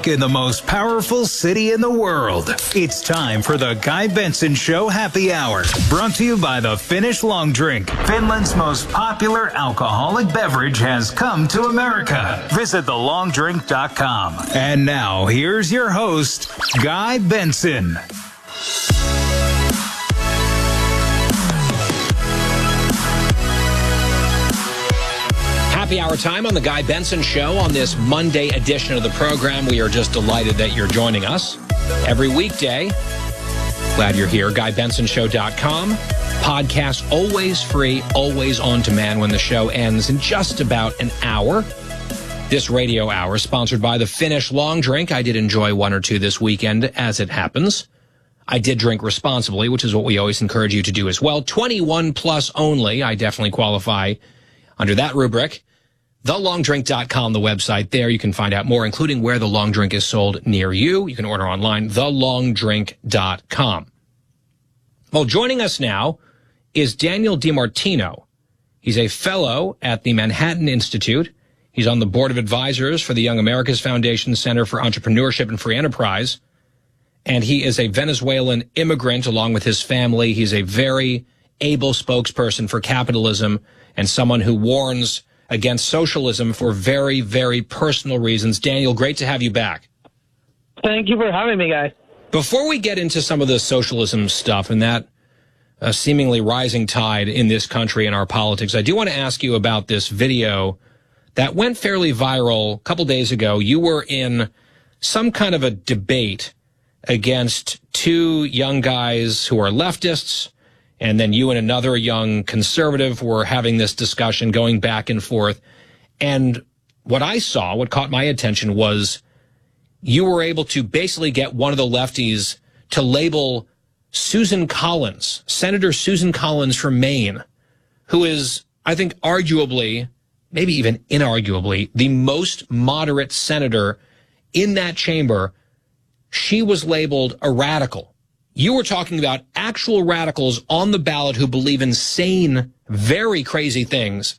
in the most powerful city in the world. It's time for the Guy Benson Show Happy Hour, brought to you by the Finnish Long Drink. Finland's most popular alcoholic beverage has come to America. Visit thelongdrink.com. And now, here's your host, Guy Benson. Happy hour time on the Guy Benson Show on this Monday edition of the program. We are just delighted that you're joining us every weekday. Glad you're here. GuyBensonShow.com. Podcast always free, always on demand when the show ends in just about an hour. This radio hour is sponsored by the Finnish Long Drink. I did enjoy one or two this weekend, as it happens. I did drink responsibly, which is what we always encourage you to do as well. 21 plus only. I definitely qualify under that rubric. TheLongDrink.com, the website. There you can find out more, including where the long drink is sold near you. You can order online, TheLongDrink.com. Well, joining us now is Daniel DiMartino. He's a fellow at the Manhattan Institute. He's on the board of advisors for the Young America's Foundation Center for Entrepreneurship and Free Enterprise. And he is a Venezuelan immigrant along with his family. He's a very able spokesperson for capitalism and someone who warns against socialism for very, very personal reasons. Daniel, great to have you back. Thank you for having me, guys. Before we get into some of the socialism stuff and that seemingly rising tide in this country and our politics, I do want to ask you about this video that went fairly viral a couple days ago. You were in some kind of a debate against two young guys who are leftists, and then you and another young conservative were having this discussion going back and forth. And what I saw, what caught my attention was you were able to basically get one of the lefties to label Susan Collins, Senator Susan Collins from Maine, who is, I think, arguably, maybe even inarguably, the most moderate senator in that chamber. She was labeled a radical. You were talking about actual radicals on the ballot who believe in sane, very crazy things.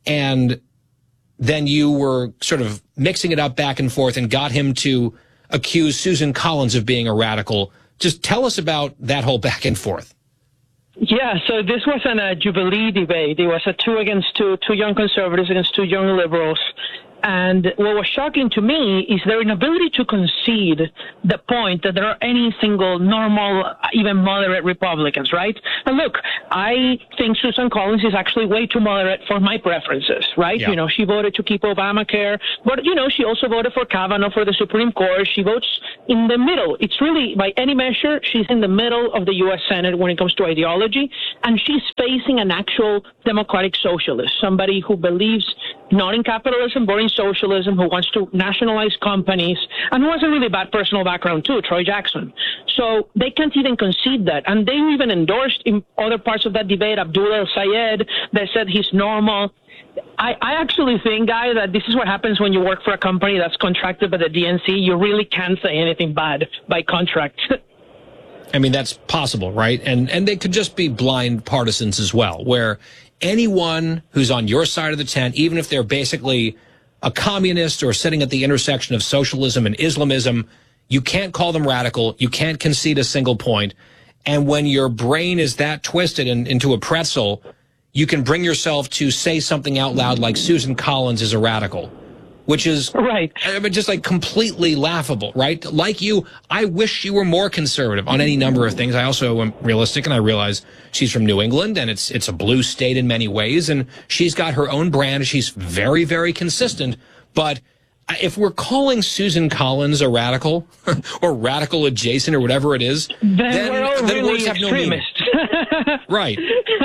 And then you were sort of mixing it up back and forth and got him to accuse Susan Collins of being a radical. Just tell us about that whole back and forth. Yeah, so this wasn't a Jubilee debate. It was a two against two young conservatives against two young liberals. And what was shocking to me is their inability to concede the point that there are any single normal, even moderate Republicans, right? And look, I think Susan Collins is actually way too moderate for my preferences, right? Yeah. You know, she voted to keep Obamacare, but, you know, she also voted for Kavanaugh for the Supreme Court. She votes in the middle. It's really, by any measure, she's in the middle of the U.S. Senate when it comes to ideology, and she's facing an actual democratic socialist, somebody who believes not in capitalism, but in socialism, who wants to nationalize companies, and who has a really bad personal background too, Troy Jackson. So they can't even concede that. And they even endorsed in other parts of that debate Abdul El-Sayed. They said he's normal. I actually think, Guy, that this is what happens when you work for a company that's contracted by the DNC. You really can't say anything bad by contract. I mean, that's possible, right? And they could just be blind partisans as well, where anyone who's on your side of the tent, even if they're basically a communist or sitting at the intersection of socialism and Islamism, you can't call them radical. You can't concede a single point. And when your brain is that twisted into a pretzel, you can bring yourself to say something out loud like Susan Collins is a radical, which is right. I mean, just like completely laughable, right? Like you, I wish she were more conservative on any number of things. I also am realistic, and I realize she's from New England, and it's a blue state in many ways, and she's got her own brand. She's very, very consistent. But if we're calling Susan Collins a radical or radical adjacent or whatever it is, then really words have no meaning. Right.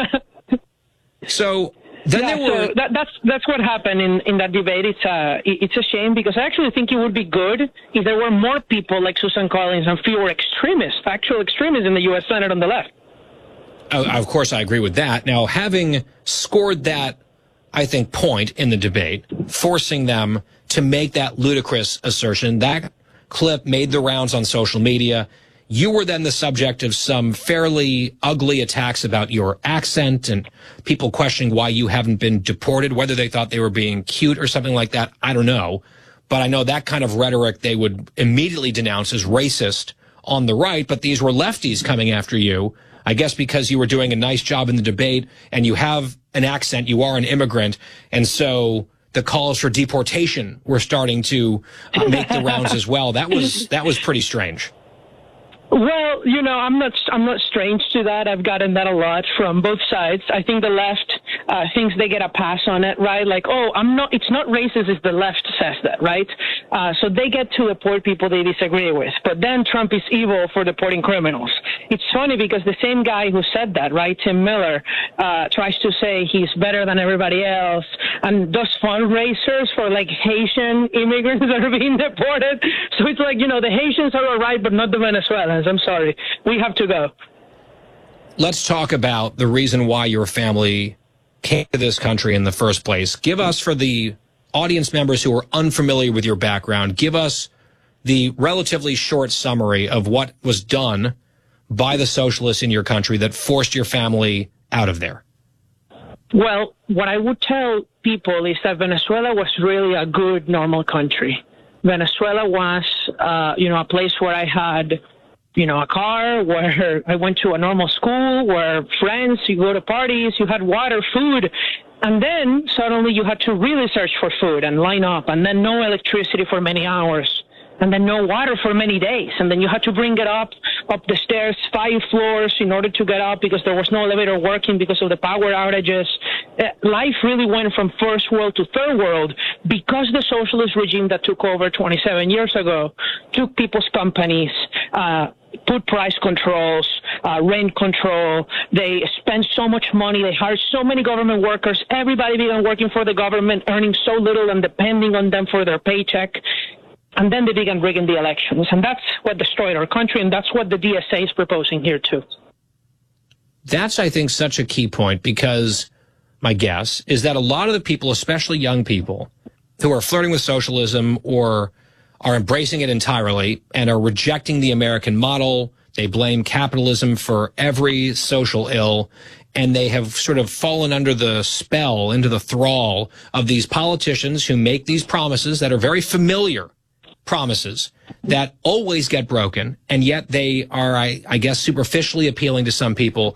So then that's what happened in that debate. It's a shame, because I actually think it would be good if there were more people like Susan Collins and fewer extremists, actual extremists in the U.S. Senate on the left. Of course, I agree with that. Now, having scored that, I think, point in the debate, forcing them to make that ludicrous assertion, that clip made the rounds on social media. You were then the subject of some fairly ugly attacks about your accent and people questioning why you haven't been deported, whether they thought they were being cute or something like that. I don't know. But I know that kind of rhetoric they would immediately denounce as racist on the right, but these were lefties coming after you, I guess because you were doing a nice job in the debate and you have an accent, you are an immigrant, and so the calls for deportation were starting to make the rounds as well. That was pretty strange. Well, I'm not strange to that. I've gotten that a lot from both sides. I think the left thinks they get a pass on it, right? Like, it's not racist if the left says that, right? So they get to deport people they disagree with. But then Trump is evil for deporting criminals. It's funny because the same guy who said that, right, Tim Miller, tries to say he's better than everybody else and does fundraisers for like Haitian immigrants that are being deported. So it's like, the Haitians are all right, but not the Venezuelans. I'm sorry. We have to go. Let's talk about the reason why your family came to this country in the first place. Give us, for the audience members who are unfamiliar with your background, give us the relatively short summary of what was done by the socialists in your country that forced your family out of there. Well, what I would tell people is that Venezuela was really a good, normal country. Venezuela was, a place where I had a car, where I went to a normal school, where friends, you go to parties, you had water, food, and then suddenly you had to really search for food and line up, and then no electricity for many hours, and then no water for many days, and then you had to bring it up the stairs 5 floors in order to get up because there was no elevator working because of the power outages. Life really went from first world to third world because the socialist regime that took over 27 years ago took people's companies, put price controls, rent control. They spent so much money. They hired so many government workers. Everybody began working for the government, earning so little and depending on them for their paycheck. And then they began rigging the elections. And that's what destroyed our country, and that's what the DSA is proposing here, too. That's, I think, such a key point, because my guess is that a lot of the people, especially young people, who are flirting with socialism or are embracing it entirely and are rejecting the American model, they blame capitalism for every social ill, and they have sort of fallen under the spell, into the thrall of these politicians who make these promises that are very familiar promises that always get broken, and yet they are, I guess, superficially appealing to some people.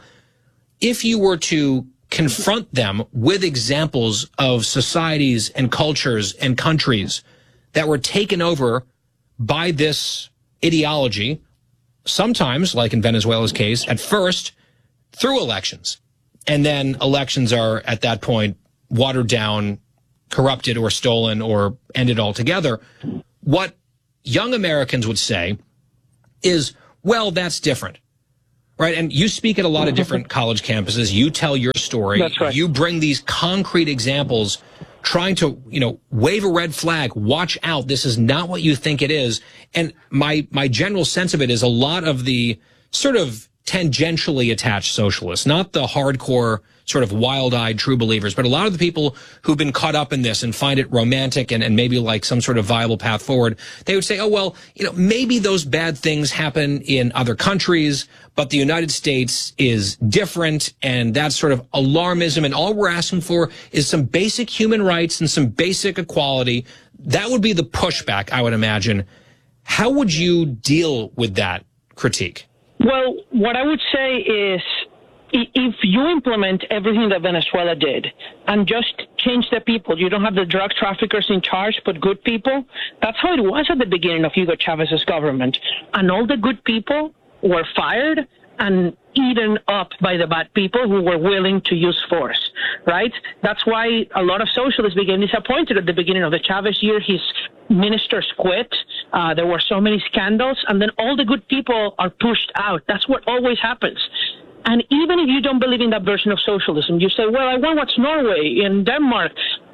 If you were to confront them with examples of societies and cultures and countries that were taken over by this ideology, sometimes, like in Venezuela's case, at first through elections, and then elections are at that point watered down, corrupted, or stolen, or ended altogether, what young Americans would say is, well, that's different, right? And you speak at a lot of different college campuses. You tell your story. That's right. You bring these concrete examples, trying to, wave a red flag. Watch out. This is not what you think it is. And my general sense of it is a lot of the sort of tangentially attached socialists, not the hardcore sort of wild-eyed true believers, but a lot of the people who've been caught up in this and find it romantic and maybe like some sort of viable path forward, they would say, oh, well, maybe those bad things happen in other countries, but the United States is different, and that's sort of alarmism, and all we're asking for is some basic human rights and some basic equality. That would be the pushback, I would imagine. How would you deal with that critique? Well, what I would say is, if you implement everything that Venezuela did and just change the people, you don't have the drug traffickers in charge, but good people. That's how it was at the beginning of Hugo Chavez's government. And all the good people were fired and eaten up by the bad people who were willing to use force, right? That's why a lot of socialists became disappointed at the beginning of the Chavez year. His ministers quit. There were so many scandals, and then all the good people are pushed out. That's what always happens. And even if you don't believe in that version of socialism, you say, well, I want what's Norway and Denmark.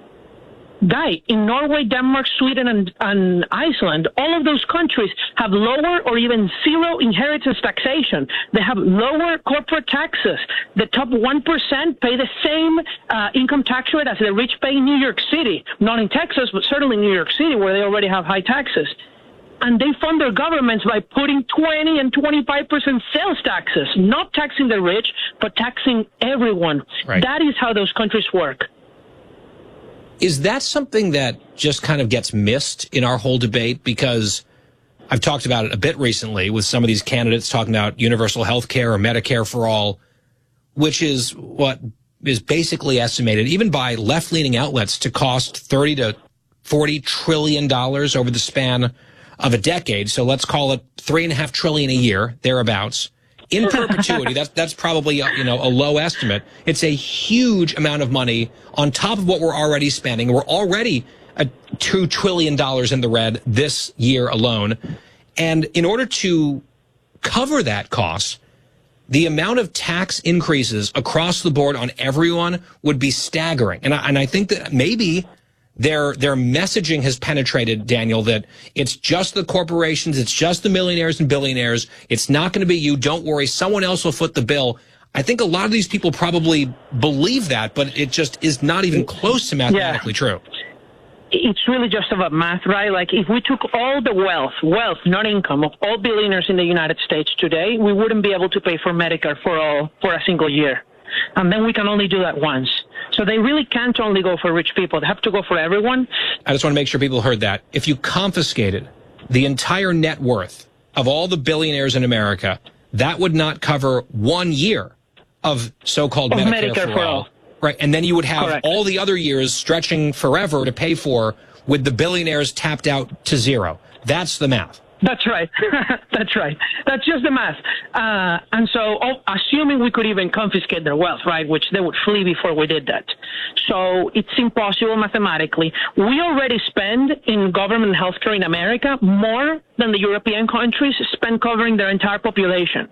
Guy, in Norway, Denmark, Sweden, and Iceland, all of those countries have lower or even zero inheritance taxation. They have lower corporate taxes. The top 1% pay the same income tax rate as the rich pay in New York City. Not in Texas, but certainly in New York City, where they already have high taxes. And they fund their governments by putting 20 and 25% sales taxes, not taxing the rich, but taxing everyone. Right. That is how those countries work. Is that something that just kind of gets missed in our whole debate? Because I've talked about it a bit recently with some of these candidates talking about universal health care or Medicare for all, which is what is basically estimated, even by left-leaning outlets, to cost $30 to $40 trillion over the span of a decade. So let's call it $3.5 trillion a year, thereabouts. In perpetuity, that's probably a low estimate. It's a huge amount of money on top of what we're already spending. We're already at $2 trillion in the red this year alone. And in order to cover that cost, the amount of tax increases across the board on everyone would be staggering. And I think that maybe their messaging has penetrated, Daniel, that it's just the corporations, it's just the millionaires and billionaires. It's not going to be you. Don't worry. Someone else will foot the bill. I think a lot of these people probably believe that, but it just is not even close to mathematically true. It's really just about math, right? Like if we took all the wealth, not income, of all billionaires in the United States today, we wouldn't be able to pay for Medicare for a single year. And then we can only do that once. So they really can't only go for rich people. They have to go for everyone. I just want to make sure people heard that. If you confiscated the entire net worth of all the billionaires in America, that would not cover 1 year of so-called Medicare for all. Right. And then you would have all the other years stretching forever to pay for with the billionaires tapped out to zero. That's the math. That's right. That's right. That's just the math. And so assuming we could even confiscate their wealth, right, which they would flee before we did that. So it's impossible mathematically. We already spend in government healthcare in America more than the European countries spend covering their entire population.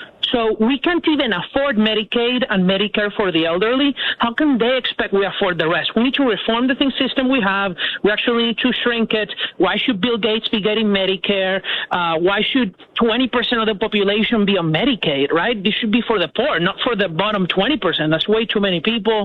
So we can't even afford Medicaid and Medicare for the elderly. How can they expect we afford the rest? We need to reform the system we have. We actually need to shrink it. Why should Bill Gates be getting Medicare? Why should 20% of the population be on Medicaid, right? This should be for the poor, not for the bottom 20%. That's way too many people.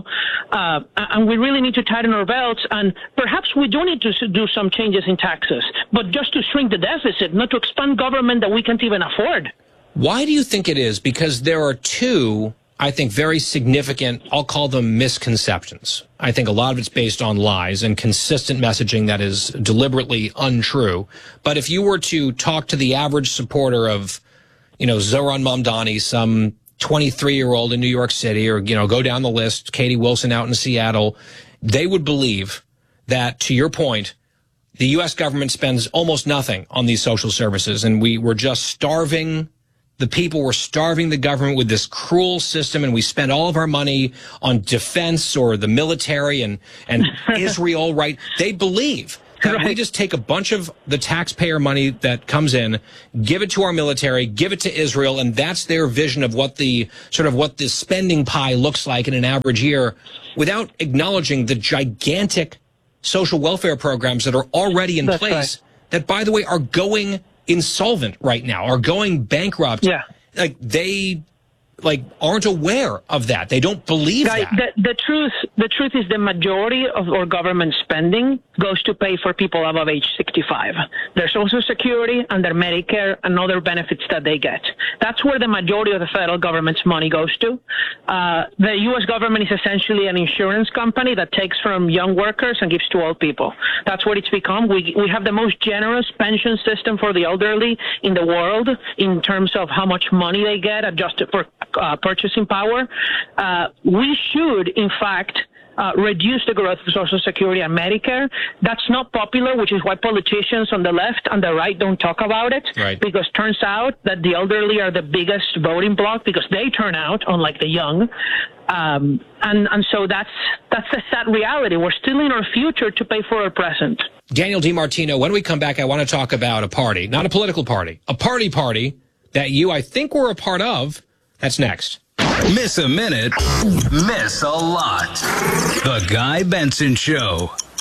And we really need to tighten our belts. And perhaps we do need to do some changes in taxes, but just to shrink the deficit, not to expand government that we can't even afford. Why do you think it is? Because there are two, I think, very significant, I'll call them misconceptions. I think a lot of it's based on lies and consistent messaging that is deliberately untrue. But if you were to talk to the average supporter of, Zohran Mamdani, some 23-year-old in New York City, or, go down the list, Katie Wilson out in Seattle, they would believe that, to your point, the U.S. government spends almost nothing on these social services, and we were just starving. The people were starving the government with this cruel system, and we spend all of our money on defense or the military and Israel, right? They believe that we just take a bunch of the taxpayer money that comes in, give it to our military, give it to Israel, and that's their vision of what the spending pie looks like in an average year, without acknowledging the gigantic social welfare programs that are already in place that, by the way, are going insolvent right now, are going bankrupt. Yeah. They aren't aware of that. They don't believe that. The truth is the majority of our government spending goes to pay for people above age 65. Their Social Security and their Medicare and other benefits that they get. That's where the majority of the federal government's money goes to. The U.S. government is essentially an insurance company that takes from young workers and gives to old people. That's what it's become. We have the most generous pension system for the elderly in the world in terms of how much money they get adjusted for purchasing power. We should, in fact, reduce the growth of Social Security and Medicare. That's not popular, which is why politicians on the left and the right don't talk about it. Right. Because turns out that the elderly are the biggest voting bloc because they turn out, unlike the young. And so that's a sad reality. We're stealing our future to pay for our present. Daniel DiMartino, when we come back, I want to talk about a party, not a political party, a party that you, I think, were a part of. That's next. Miss a minute, miss a lot. The Guy Benson Show.